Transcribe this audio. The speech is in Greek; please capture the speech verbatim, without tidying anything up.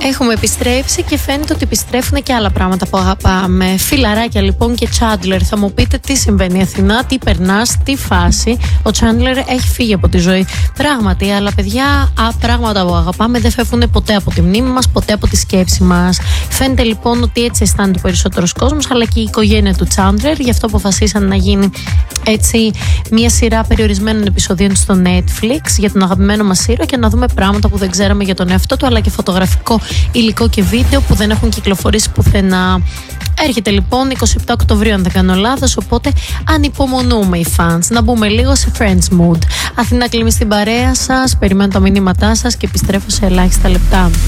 Έχουμε επιστρέψει και φαίνεται ότι επιστρέφουν και άλλα πράγματα που αγαπάμε. Φιλαράκια λοιπόν και Chandler. Θα μου πείτε τι συμβαίνει Αθηνά, τι περνάς, τι φάση. Ο Chandler έχει φύγει από τη ζωή. Πράγματι, αλλά παιδιά, α, πράγματα που αγαπάμε δεν φεύγουν ποτέ από τη μνήμη μας, ποτέ από τη σκέψη μας. Φαίνεται λοιπόν ότι έτσι αισθάνεται ο περισσότερος κόσμος, αλλά και η οικογένεια του Chandler. Γι' αυτό αποφασίσαν να γίνει έτσι μια σειρά περιορισμένων επεισοδίων στο Netflix για τον αγαπημένο μας ήρωα και να δούμε πράγματα που δεν ξέραμε για τον εαυτό του, αλλά και φωτογραφικό υλικό και βίντεο που δεν έχουν κυκλοφορήσει πουθενά. Έρχεται λοιπόν εικοστή εβδόμη Οκτωβρίου, αν δεν κάνω λάθος, οπότε ανυπομονούμε οι fans να μπούμε λίγο σε Friends mood. Αθηνά, κλείνει στην παρέα σας, περιμένω τα μηνύματά σας και επιστρέφω σε ελάχιστα λεπτά.